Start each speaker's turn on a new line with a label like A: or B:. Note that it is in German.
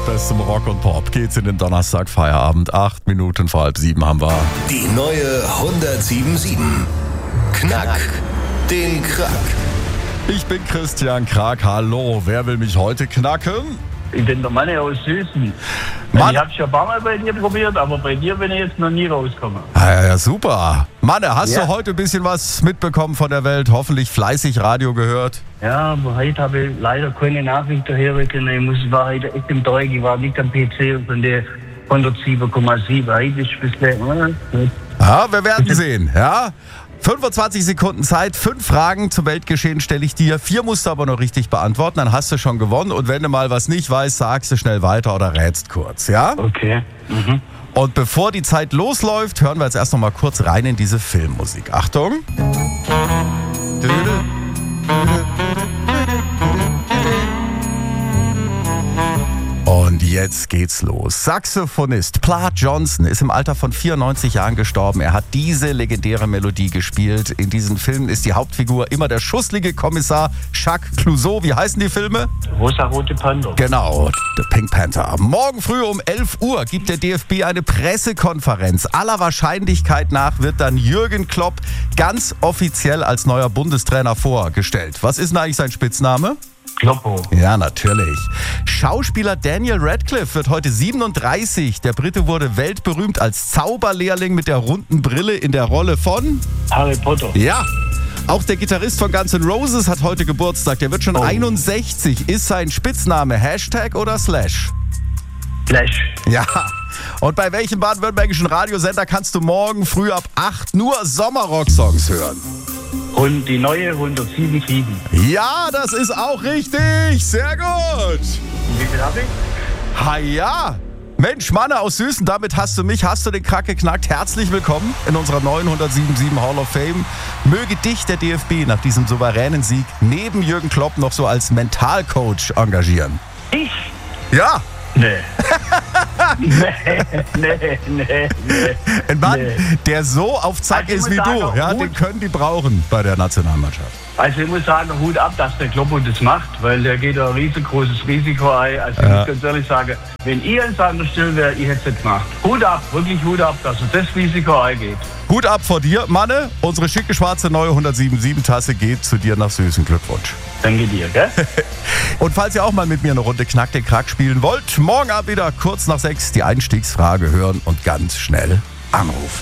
A: bestem Rock und Pop geht's in den Donnerstag Feierabend. 8 Minuten vor halb 7 haben wir.
B: Die neue 107.7. Knack den Krack.
A: Ich bin Christian Krack. Hallo, wer will mich heute knacken?
C: Ich bin der Mann aus Süßen.
A: Mann.
C: Ich habe schon ein paar Mal bei dir probiert, aber bei dir bin ich jetzt noch nie rausgekommen.
A: Ja, super. Manne, hast
C: Ja.
A: du heute ein bisschen was mitbekommen von der Welt? Hoffentlich fleißig Radio gehört.
C: Ja, aber heute habe ich leider keine Nachricht daherrücken. Ich war heute echt im Teug, ich war nicht am PC von der 107,7. Heute ist ein bisschen...
A: Ja, wir werden sehen, ja? 25 Sekunden Zeit, 5 Fragen zum Weltgeschehen stelle ich dir. 4 musst du aber noch richtig beantworten, dann hast du schon gewonnen. Und wenn du mal was nicht weißt, sagst du schnell weiter oder rätst kurz, ja?
C: Okay. Mhm.
A: Und bevor die Zeit losläuft, hören wir jetzt erst noch mal kurz rein in diese Filmmusik. Achtung! Und jetzt geht's los. Saxophonist Pla Johnson ist im Alter von 94 Jahren gestorben. Er hat diese legendäre Melodie gespielt. In diesen Filmen ist die Hauptfigur immer der schusslige Kommissar Jacques Clouseau. Wie heißen die Filme?
C: Rosa-rote Panther.
A: Genau, The Pink Panther. Morgen früh um 11 Uhr gibt der DFB eine Pressekonferenz. Aller Wahrscheinlichkeit nach wird dann Jürgen Klopp ganz offiziell als neuer Bundestrainer vorgestellt. Was ist denn eigentlich sein Spitzname?
C: Kloppo.
A: Ja, natürlich. Schauspieler Daniel Radcliffe wird heute 37. Der Brite wurde weltberühmt als Zauberlehrling mit der runden Brille in der Rolle von...
C: Harry Potter.
A: Ja. Auch der Gitarrist von Guns N' Roses hat heute Geburtstag. Der wird schon 61. Ist sein Spitzname Hashtag oder Slash?
C: Flash.
A: Ja. Und bei welchem baden-württembergischen Radiosender kannst du morgen früh ab 8 nur Sommerrock-Songs hören?
C: Und die neue 107.7.
A: Ja, das ist auch richtig. Sehr gut.
C: Wie viel habe ich?
A: Ha ja. Mensch, Manne aus Süßen, damit hast du den Krack geknackt. Herzlich willkommen in unserer neuen 107.7 Hall of Fame. Möge dich der DFB nach diesem souveränen Sieg neben Jürgen Klopp noch so als Mentalcoach engagieren.
C: Ich?
A: Ja.
C: Nee. nee.
A: Ein Mann,
C: Nee.
A: der so auf Zack
C: Also ich
A: ist wie
C: muss
A: du,
C: sagen,
A: ja,
C: gut.
A: den können die brauchen bei der Nationalmannschaft.
C: Also ich muss sagen, Hut ab, dass der Kloppo das macht, weil der geht ein riesengroßes Risiko ein. Also ich muss ganz ehrlich sagen, wenn ich an seiner Stelle wäre, ich hätte es nicht gemacht. Hut ab, wirklich Hut ab, dass er das Risiko eingeht.
A: Hut ab vor dir, Manne. Unsere schicke schwarze neue 107.7 Tasse geht zu dir nach Süßen. Glückwunsch.
C: Danke dir, gell?
A: Und falls ihr auch mal mit mir eine Runde Knack den Krack spielen wollt, morgen Abend wieder kurz nach 6 die Einstiegsfrage hören und ganz schnell anrufen.